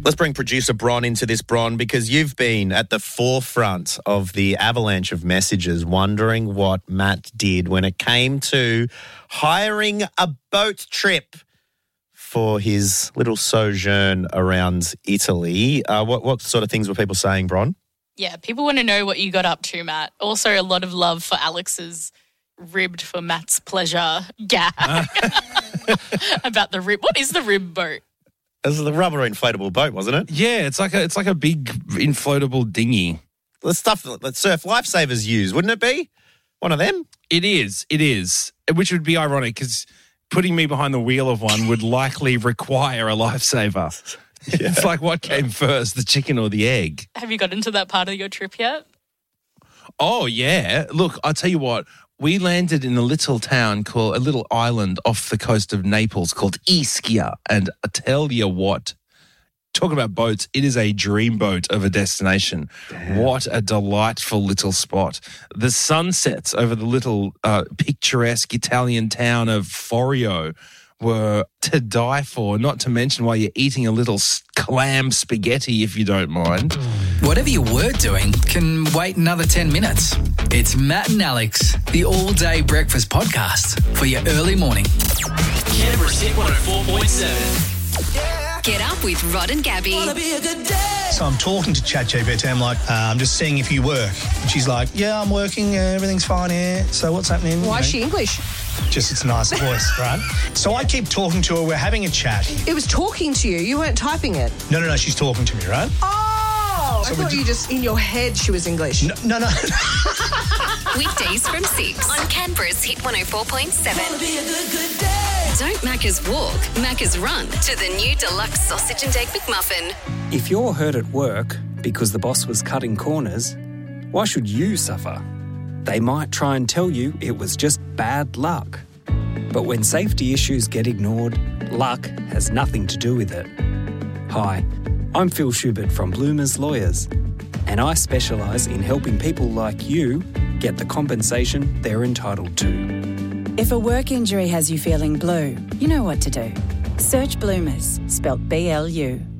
Let's bring producer Bron into this, Bron, because you've been at the forefront of the avalanche of messages wondering what Matt did when it came to hiring a boat trip for his little sojourn around Italy. What sort of things were people saying, Bron? Yeah, people want to know what you got up to, Matt. Also, a lot of love for Alex's ribbed for Matt's pleasure gag about the rib. What is the rib boat? It was the rubber inflatable boat, wasn't it? Yeah, it's like a big inflatable dinghy. The stuff that surf lifesavers use, wouldn't it be? One of them? It is. Which would be ironic because putting me behind the wheel of one would likely require a lifesaver. Yeah. It's like what came first, the chicken or the egg? Have you got into that part of your trip yet? Oh, yeah. Look, I'll tell you what. We landed in a little island off the coast of Naples called Ischia. And I tell you what, talking about boats, it is a dream boat of a destination. Damn. What a delightful little spot. The sunsets over the little picturesque Italian town of Forio were to die for, not to mention while you're eating a little clam spaghetti, if you don't mind. Whatever you were doing can wait another 10 minutes. It's Matt and Alex, the all-day breakfast podcast for your early morning. Canberra's Hit 104.7. Get up with Rod and Gabby. So I'm talking to ChatGPT. I'm like, I'm just seeing if you work. And she's like, yeah, I'm working. Everything's fine here. So what's happening? Why is she English? Just it's a nice voice, right? So I keep talking to her. We're having a chat. It was talking to you. You weren't typing it. No. She's talking to me, right? Oh, So I thought you just, in your head, she was English. No. Weekdays from 6 on Canberra's Hit 104.7. Don't Macca's walk, Macca's run to the new deluxe sausage and egg McMuffin. If you're hurt at work because the boss was cutting corners, why should you suffer? They might try and tell you it was just bad luck. But when safety issues get ignored, luck has nothing to do with it. Hi, I'm Phil Schubert from Bloomers Lawyers, and I specialise in helping people like you get the compensation they're entitled to. If a work injury has you feeling blue, you know what to do. Search Bloomers, spelt BLU.